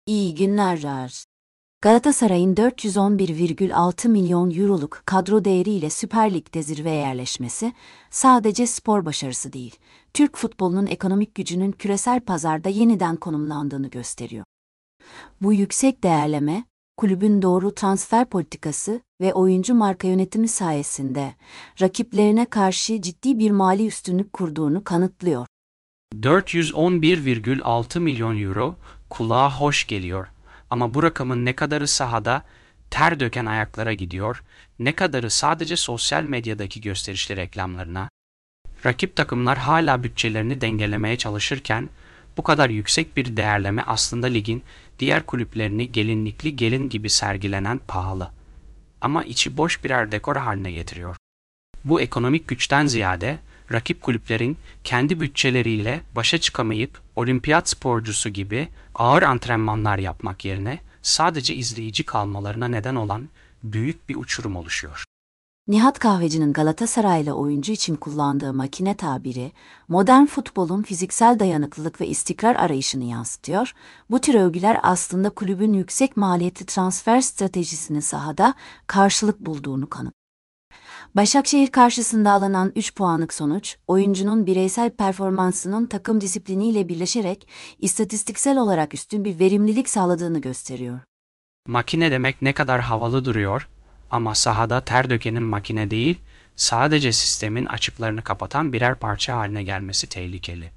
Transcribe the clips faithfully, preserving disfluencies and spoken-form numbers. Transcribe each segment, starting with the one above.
İyi günler. Galatasaray'ın dört yüz on bir virgül altı milyon euroluk kadro değeriyle Süper Lig'de zirveye yerleşmesi sadece spor başarısı değil, Türk futbolunun ekonomik gücünün küresel pazarda yeniden konumlandığını gösteriyor. Bu yüksek değerleme, kulübün doğru transfer politikası ve oyuncu marka yönetimi sayesinde rakiplerine karşı ciddi bir mali üstünlük kurduğunu kanıtlıyor. dört yüz on bir virgül altı milyon euro kulağa hoş geliyor. Ama bu rakamın ne kadarı sahada ter döken ayaklara gidiyor, ne kadarı sadece sosyal medyadaki gösterişli reklamlarına. Rakip takımlar hala bütçelerini dengelemeye çalışırken bu kadar yüksek bir değerleme aslında ligin diğer kulüplerini gelinlikli gelin gibi sergilenen pahalı ama içi boş birer dekor haline getiriyor. Bu ekonomik güçten ziyade rakip kulüplerin kendi bütçeleriyle başa çıkamayıp olimpiyat sporcusu gibi ağır antrenmanlar yapmak yerine sadece izleyici kalmalarına neden olan büyük bir uçurum oluşuyor. Nihat Kahveci'nin Galatasaraylı oyuncu için kullandığı makine tabiri, modern futbolun fiziksel dayanıklılık ve istikrar arayışını yansıtıyor. Bu tür övgüler aslında kulübün yüksek maliyetli transfer stratejisinin sahada karşılık bulduğunu kanıtlıyor. Başakşehir karşısında alınan üç puanlık sonuç, oyuncunun bireysel performansının takım disipliniyle birleşerek istatistiksel olarak üstün bir verimlilik sağladığını gösteriyor. Makine demek ne kadar havalı duruyor ama sahada ter dökenin makine değil, sadece sistemin açıklarını kapatan birer parça haline gelmesi tehlikeli.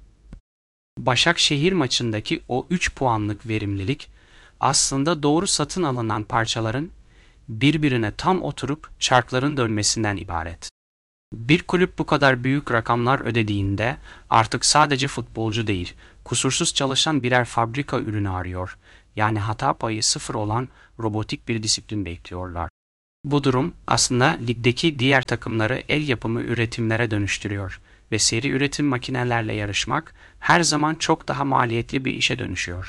Başakşehir maçındaki o üç puanlık verimlilik aslında doğru satın alınan parçaların birbirine tam oturup çarkların dönmesinden ibaret. Bir kulüp bu kadar büyük rakamlar ödediğinde artık sadece futbolcu değil, kusursuz çalışan birer fabrika ürünü arıyor. Yani hata payı sıfır olan robotik bir disiplin bekliyorlar. Bu durum aslında ligdeki diğer takımları el yapımı üretimlere dönüştürüyor ve seri üretim makinelerle yarışmak her zaman çok daha maliyetli bir işe dönüşüyor.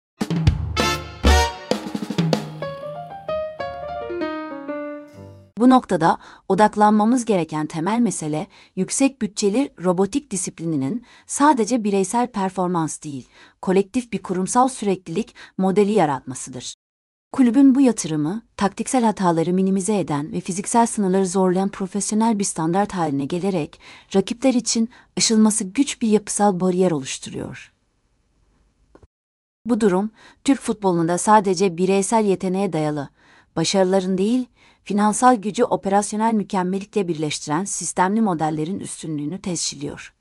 Bu noktada odaklanmamız gereken temel mesele, yüksek bütçeli robotik disiplininin sadece bireysel performans değil, kolektif bir kurumsal süreklilik modeli yaratmasıdır. Kulübün bu yatırımı, taktiksel hataları minimize eden ve fiziksel sınırları zorlayan profesyonel bir standart haline gelerek, rakipler için aşılması güç bir yapısal bariyer oluşturuyor. Bu durum, Türk futbolunda sadece bireysel yeteneğe dayalı, başarıların değil, finansal gücü operasyonel mükemmellikle birleştiren sistemli modellerin üstünlüğünü tescilliyor.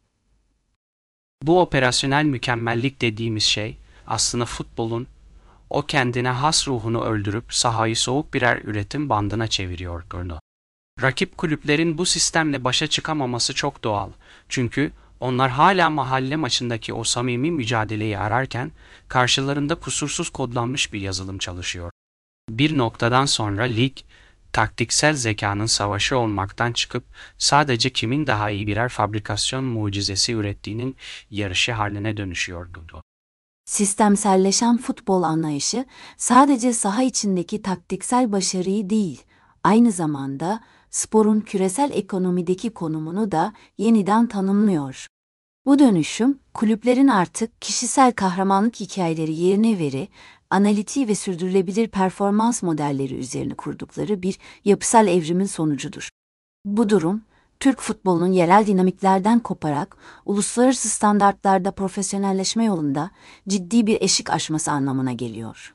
Bu operasyonel mükemmellik dediğimiz şey aslında futbolun o kendine has ruhunu öldürüp sahayı soğuk birer üretim bandına çeviriyor. Rakip kulüplerin bu sistemle başa çıkamaması çok doğal. Çünkü onlar hala mahalle maçındaki o samimi mücadeleyi ararken karşılarında kusursuz kodlanmış bir yazılım çalışıyor. Bir noktadan sonra lig, taktiksel zekanın savaşı olmaktan çıkıp sadece kimin daha iyi birer fabrikasyon mucizesi ürettiğinin yarışı haline dönüşüyordu. Sistemselleşen futbol anlayışı sadece saha içindeki taktiksel başarıyı değil, aynı zamanda sporun küresel ekonomideki konumunu da yeniden tanımlıyor. Bu dönüşüm, kulüplerin artık kişisel kahramanlık hikayeleri yerine veri, analitiği ve sürdürülebilir performans modelleri üzerine kurdukları bir yapısal evrimin sonucudur. Bu durum, Türk futbolunun yerel dinamiklerden koparak uluslararası standartlarda profesyonelleşme yolunda ciddi bir eşik aşması anlamına geliyor.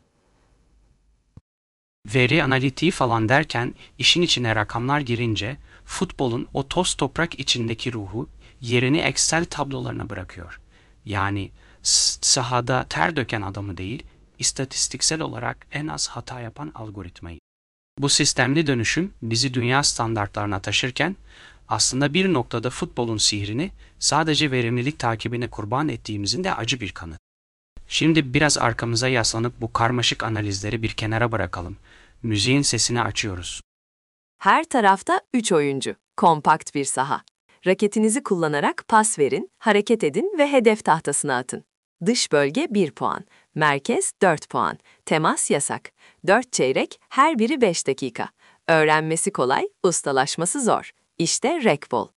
Veri analitiği falan derken işin içine rakamlar girince futbolun o toz toprak içindeki ruhu yerini Excel tablolarına bırakıyor. Yani sahada ter döken adamı değil, istatistiksel olarak en az hata yapan algoritmayı. Bu sistemli dönüşüm bizi dünya standartlarına taşırken aslında bir noktada futbolun sihrini sadece verimlilik takibine kurban ettiğimizin de acı bir kanıt. Şimdi biraz arkamıza yaslanıp bu karmaşık analizleri bir kenara bırakalım. Müziğin sesini açıyoruz. Her tarafta üç oyuncu. Kompakt bir saha. Raketinizi kullanarak pas verin, hareket edin ve hedef tahtasına atın. Dış bölge bir puan. Merkez dört puan. Temas yasak. dört çeyrek, her biri beş dakika. Öğrenmesi kolay, ustalaşması zor. İşte Rekbol.